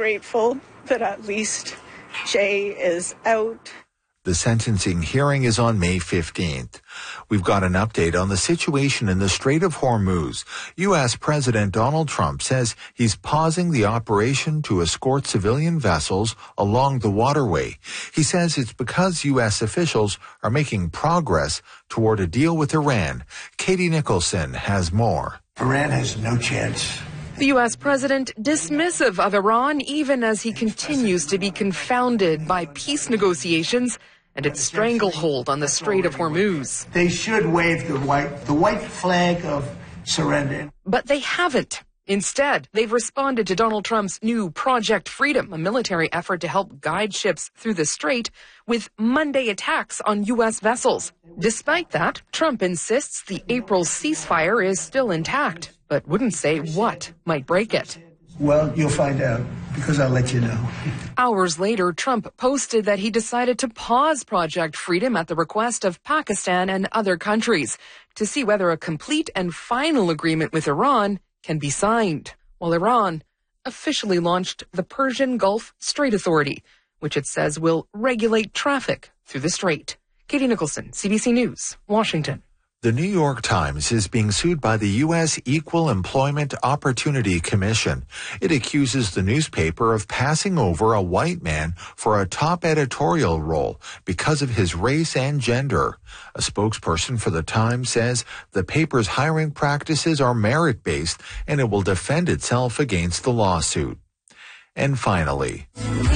grateful that at least Jay is out. The sentencing hearing is on May 15th. We've got an update on the situation in the Strait of Hormuz. U.S. President Donald Trump says he's pausing the operation to escort civilian vessels along the waterway. He says it's because U.S. officials are making progress toward a deal with Iran. Katie Nicholson has more. Iran has no chance. The U.S. president dismissive of Iran even as he continues to be confounded by peace negotiations and its stranglehold on the Strait of Hormuz. They should wave the white flag of surrender. But they haven't. Instead, they've responded to Donald Trump's new Project Freedom, a military effort to help guide ships through the strait, with Monday attacks on U.S. vessels. Despite that, Trump insists the April ceasefire is still intact, but wouldn't say what might break it. Well, you'll find out, because I'll let you know. Hours later, Trump posted that he decided to pause Project Freedom at the request of Pakistan and other countries to see whether a complete and final agreement with Iran can be signed, while Iran officially launched the Persian Gulf Strait Authority, which it says will regulate traffic through the strait. Katie Nicholson, CBC News, Washington. The New York Times is being sued by the U.S. Equal Employment Opportunity Commission. It accuses the newspaper of passing over a white man for a top editorial role because of his race and gender. A spokesperson for the Times says the paper's hiring practices are merit-based and it will defend itself against the lawsuit. And finally,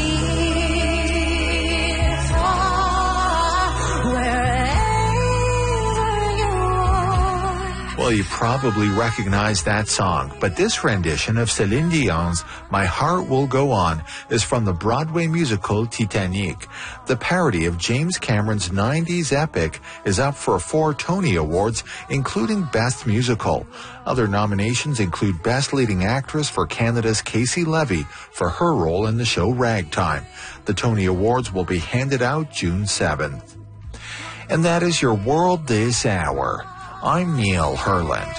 well, you probably recognize that song, but this rendition of Celine Dion's My Heart Will Go On is from the Broadway musical Titanic. The parody of James Cameron's 90s epic is up for 4 Tony Awards, including Best Musical. Other nominations include Best Leading Actress for Canada's Casey Levy for her role in the show Ragtime. The Tony Awards will be handed out June 7th. And that is your World This Hour. I'm Neil Herland.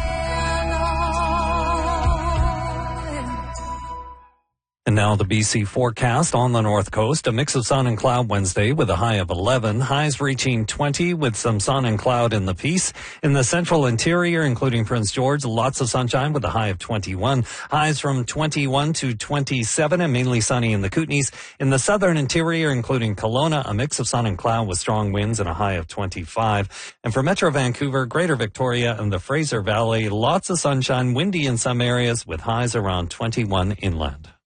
And now the BC forecast on the north coast. A mix of sun and cloud Wednesday with a high of 11. Highs reaching 20 with some sun and cloud in the Peace. In the central interior, including Prince George, lots of sunshine with a high of 21. Highs from 21 to 27 and mainly sunny in the Kootenays. In the southern interior, including Kelowna, a mix of sun and cloud with strong winds and a high of 25. And for Metro Vancouver, Greater Victoria, and the Fraser Valley, lots of sunshine, windy in some areas with highs around 21 inland.